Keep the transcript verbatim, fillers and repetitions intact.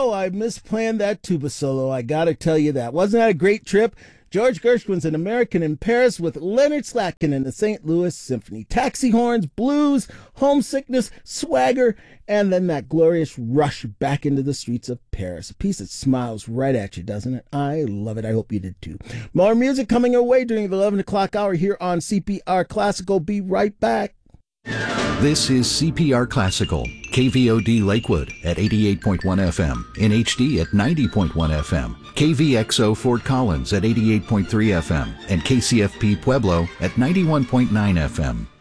Oh, I misplanned that tuba solo. I gotta tell you that. Wasn't that a great trip? George Gershwin's An American in Paris with Leonard Slatkin and the Saint Louis Symphony. Taxi horns, blues, homesickness, swagger, and then that glorious rush back into the streets of Paris. A piece that smiles right at you, doesn't it? I love it. I hope you did too. More music coming your way during the eleven o'clock hour here on C P R Classical. Be right back. This is C P R Classical, K V O D Lakewood at eighty-eight point one F M, in H D at ninety point one F M, K V X O Fort Collins at eighty-eight point three F M, and K C F P Pueblo at ninety-one point nine F M.